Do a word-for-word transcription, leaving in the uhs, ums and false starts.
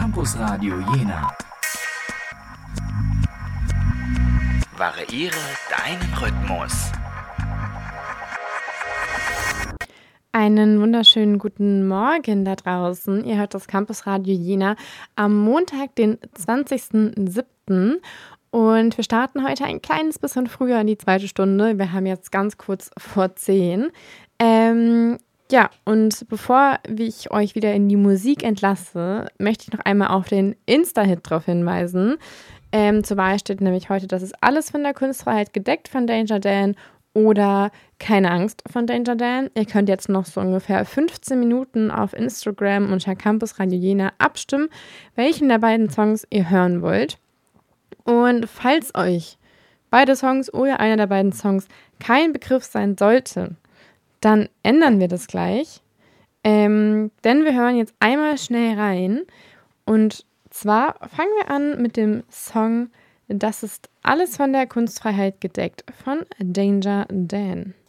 Campus Radio Jena. Variiere deinen Rhythmus. Einen wunderschönen guten Morgen da draußen. Ihr hört das Campus Radio Jena am Montag, den zwanzigsten siebten Und wir starten heute ein kleines bisschen früher in die zweite Stunde. Wir haben jetzt ganz kurz vor zehn. Ähm, ja, und bevor ich euch wieder in die Musik entlasse, möchte ich noch einmal auf den Insta-Hit drauf hinweisen. Ähm, zur Wahl steht nämlich heute, das ist alles von der Kunstfreiheit gedeckt von Danger Dan oder Keine Angst von Danger Dan. Ihr könnt jetzt noch so ungefähr fünfzehn Minuten auf Instagram unter Campus Radio Jena abstimmen, welchen der beiden Songs ihr hören wollt. Und falls euch beide Songs oder einer der beiden Songs kein Begriff sein sollte, dann ändern wir das gleich. Ähm, denn wir hören jetzt einmal schnell rein. Und zwar fangen wir an mit dem Song Das ist alles von der Kunstfreiheit gedeckt von Danger Dan.